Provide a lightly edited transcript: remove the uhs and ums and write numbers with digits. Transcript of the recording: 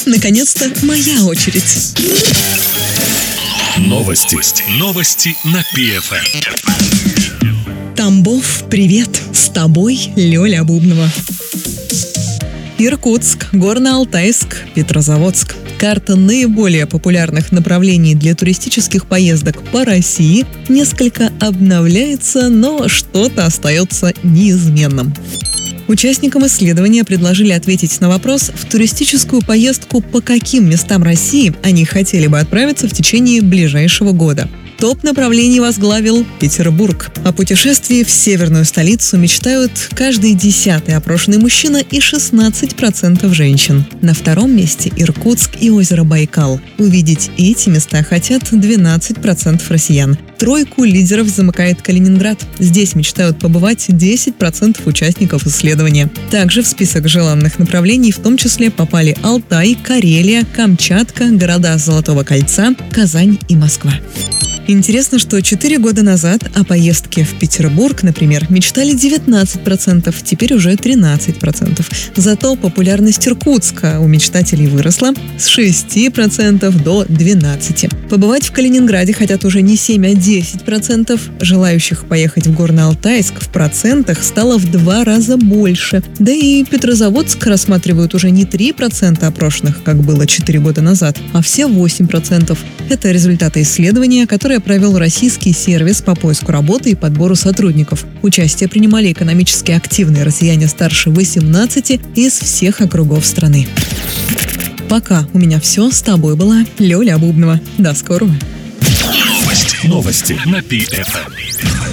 наконец-то моя очередь. Новости на ПФМ. Тамбов, привет! С тобой Лёля Бубнова. Иркутск, Горно-Алтайск, Петрозаводск. Карта наиболее популярных направлений для туристических поездок по России несколько обновляется, но что-то остается неизменным. Участникам исследования предложили ответить на вопрос, в туристическую поездку по каким местам России они хотели бы отправиться в течение ближайшего года. Топ направлений возглавил Петербург. О путешествии в северную столицу мечтают каждый 10-й опрошенный мужчина и 16% женщин. На втором месте Иркутск и озеро Байкал. Увидеть эти места хотят 12% россиян. Тройку лидеров замыкает Калининград. Здесь мечтают побывать 10% участников исследования. Также в список желанных направлений в том числе попали Алтай, Карелия, Камчатка, города Золотого кольца, Казань и Москва. Интересно, что 4 года назад о поездке в Петербург, например, мечтали 19%, теперь уже 13%. Зато популярность Иркутска у мечтателей выросла с 6% до 12%. Побывать в Калининграде хотят уже не 7, а 10%. Желающих поехать в Горно-Алтайск в процентах стало в 2 раза больше. Да и Петрозаводск рассматривают уже не 3% опрошенных, как было 4 года назад, а все 8%. Это результаты исследования, которое провел российский сервис по поиску работы и подбору сотрудников. Участие принимали экономически активные россияне старше 18 из всех округов страны. Пока у меня все. С тобой была Лёля Бубнова. До скорого. Новости на ПФМ.